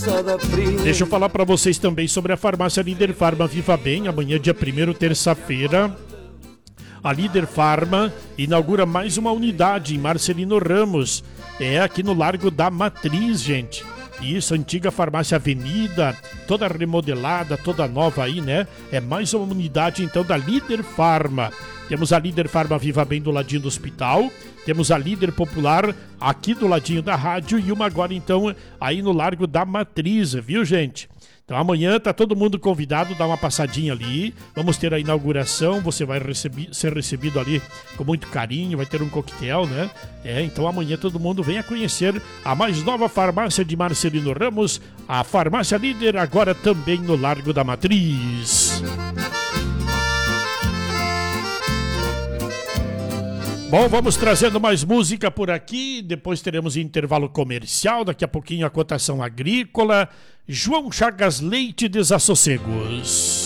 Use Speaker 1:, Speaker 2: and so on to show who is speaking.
Speaker 1: Deixa eu falar para vocês também sobre a farmácia Líder Farma Viva Bem. Amanhã, dia 1º, terça-feira, a Líder Farma inaugura mais uma unidade em Marcelino Ramos. É aqui no Largo da Matriz, gente. Isso, antiga farmácia Avenida, toda remodelada, toda nova aí, né? É mais uma unidade, então, da Líder Farma. Temos a Líder Farma Viva Bem do ladinho do hospital. Temos a Líder Popular aqui do ladinho da rádio. E uma agora, então, aí no Largo da Matriz, viu, gente? Então amanhã tá todo mundo convidado, dá uma passadinha ali. Vamos ter a inauguração, você vai ser recebido ali com muito carinho, vai ter um coquetel, né? Então amanhã todo mundo venha conhecer a mais nova farmácia de Marcelino Ramos, a Farmácia Líder, agora também no Largo da Matriz. Bom, vamos trazendo mais música por aqui, depois teremos intervalo comercial, daqui a pouquinho a cotação agrícola. João Chagas Leite, Desassossegos.